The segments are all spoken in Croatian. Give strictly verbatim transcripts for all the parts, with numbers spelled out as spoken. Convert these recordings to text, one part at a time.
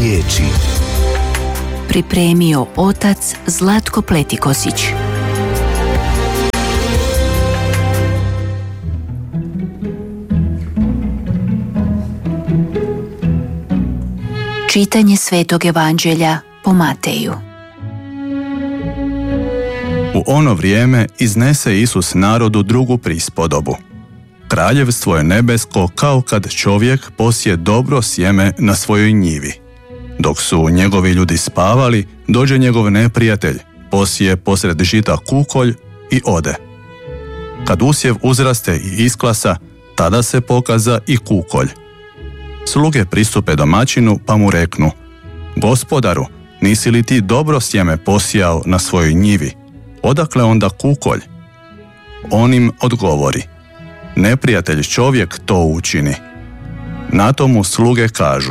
riječi. Pripremio otac Zlatko Pletikosić. Čitanje Svetog Evanđelja po Mateju. U ono vrijeme iznese Isus narodu drugu prispodobu. Kraljevstvo je nebesko kao kad čovjek posije dobro sjeme na svojoj njivi. Dok su njegovi ljudi spavali, dođe njegov neprijatelj, posije posred žita kukolj i ode. Kad usjev uzraste i isklasa, tada se pokaza i kukolj. Sluge pristupe domaćinu pa mu reknu: Gospodaru, nisi li ti dobro sjeme posijao na svojoj njivi? Odakle onda kukolj? On im odgovori: Neprijatelj čovjek to učini. Na to mu sluge kažu: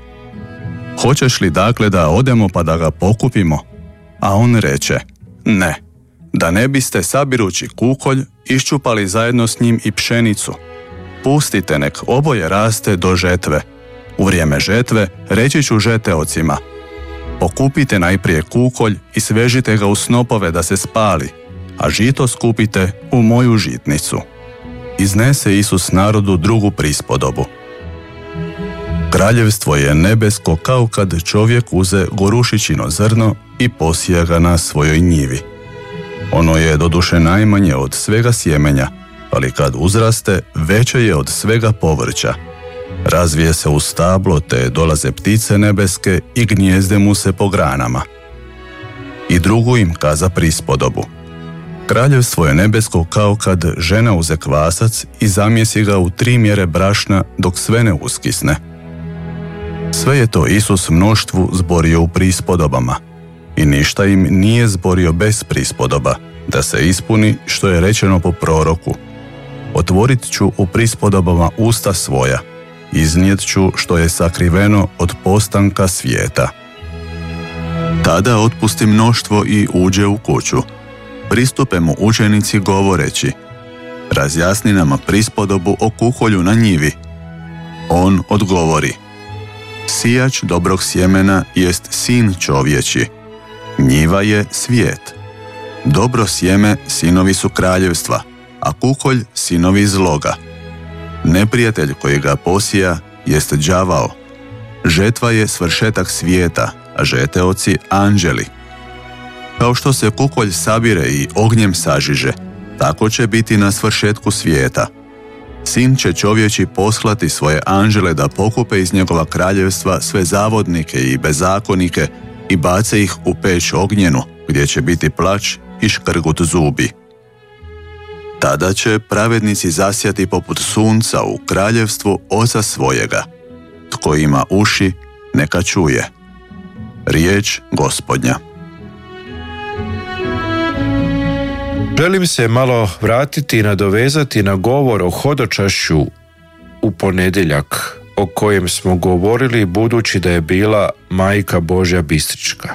Hoćeš li dakle da odemo pa da ga pokupimo? A on reče: Ne, da ne biste sabirući kukolj iščupali zajedno s njim i pšenicu. Pustite nek oboje raste do žetve. U vrijeme žetve reći ću žeteocima: Pokupite najprije kukolj i svežite ga u snopove da se spali, a žito skupite u moju žitnicu. Iznese Isus narodu drugu prispodobu. Kraljevstvo je nebesko kao kad čovjek uze gorušičino zrno i posije ga na svojoj njivi. Ono je doduše najmanje od svega sjemenja, ali kad uzraste, veće je od svega povrća. Razvije se u stablo, te dolaze ptice nebeske i gnijezde mu se po granama. I drugu im kaza prispodobu. Kraljevstvo je nebesko kao kad žena uze kvasac i zamjesi ga u tri mjere brašna dok sve ne uskisne. Sve je to Isus mnoštvu zborio u prispodobama, i ništa im nije zborio bez prispodoba, da se ispuni što je rečeno po proroku: Otvorit ću u prispodobama usta svoja, iznijet ću što je sakriveno od postanka svijeta. Tada otpusti mnoštvo i uđe u kuću. Pristupe mu učenici govoreći: Razjasni nama prispodobu o kukolju na njivi. On odgovori: Sijač dobrog sjemena jest sin čovječi. Njiva je svijet. Dobro sjeme sinovi su kraljevstva, a kukolj sinovi zloga. Neprijatelj koji ga posija jest đavao. Žetva je svršetak svijeta, a žeteoci anđeli. Kao što se kukolj sabire i ognjem sažiže, tako će biti na svršetku svijeta. Sin će čovječi poslati svoje anđele da pokupe iz njegova kraljevstva sve zavodnike i bezakonike i bace ih u peć ognjenu, gdje će biti plač i škrgut zubi. Tada će pravednici zasjati poput sunca u kraljevstvu Oca svojega. Tko ima uši, neka čuje. Riječ Gospodnja. Želim se malo vratiti i nadovezati na govor o hodočašću u ponedjeljak, o kojem smo govorili budući da je bila Majka Božja Bistrička.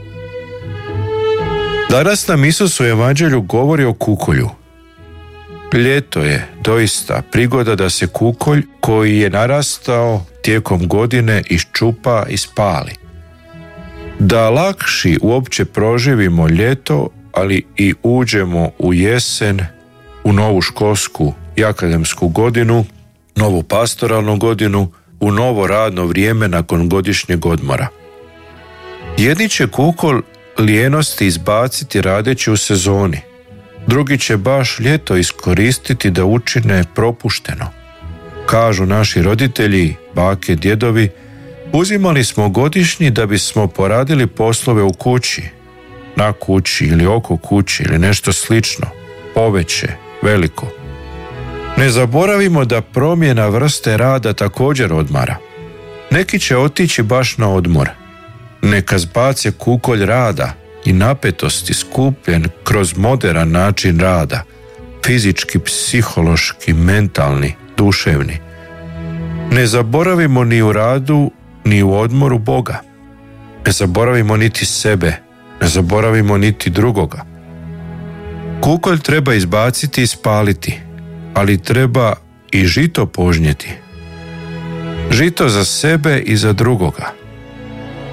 Danas nam Isus u Evanđelju govori o kukolju. Ljeto je doista prigoda da se kukolj koji je narastao tijekom godine iščupa i spali. Da lakši uopće proživimo ljeto, ali i uđemo u jesen, u novu školsku i akademsku godinu, novu pastoralnu godinu, u novo radno vrijeme nakon godišnjeg odmora. Jedni će kukolj lijenosti izbaciti radeći u sezoni, drugi će baš ljeto iskoristiti da učine propušteno. Kažu naši roditelji, bake, djedovi: uzimali smo godišnji da bismo poradili poslove u kući, na kući ili oko kući ili nešto slično, poveće, veliko. Ne zaboravimo da promjena vrste rada također odmara. Neki će otići baš na odmor. Neka zbace kukolj rada i napetosti skupljen kroz moderan način rada, fizički, psihološki, mentalni, duševni. Ne zaboravimo ni u radu, ni u odmoru Boga. Ne zaboravimo niti sebe, ne zaboravimo niti drugoga. Kukolj treba izbaciti i spaliti, ali treba i žito požnjeti. Žito za sebe i za drugoga.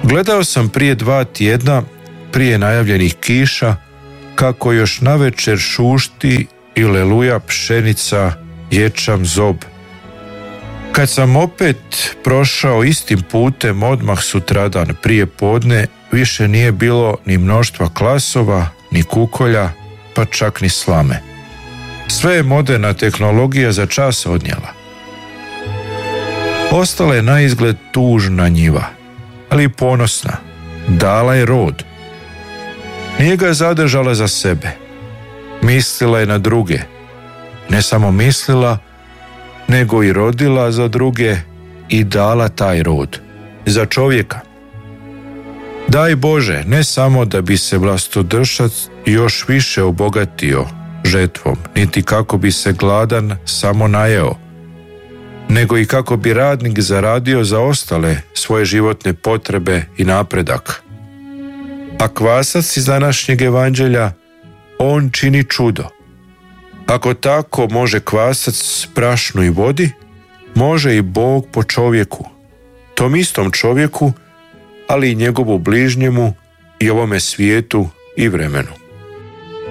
Gledao sam prije dva tjedna, prije najavljenih kiša, kako još navečer šušti i leluja pšenica, ječam, zob. Kad sam opet prošao istim putem odmah sutradan prije podne, više nije bilo ni mnoštva klasova, ni kukolja, pa čak ni slame. Sve je moderna tehnologija za čas odnijela. Ostala je na izgled tužna njiva, ali i ponosna. Dala je rod. Nije ga zadržala za sebe. Mislila je na druge. Ne samo mislila, nego i rodila za druge i dala taj rod. Za čovjeka. Daj Bože, ne samo da bi se vlastodržac još više obogatio žetvom, niti kako bi se gladan samo najeo, nego i kako bi radnik zaradio za ostale svoje životne potrebe i napredak. A kvasac iz današnjeg evanđelja, on čini čudo. Ako tako može kvasac prašnu i vodi, može i Bog po čovjeku, tom istom čovjeku, ali i njegovu bližnjemu i ovome svijetu i vremenu.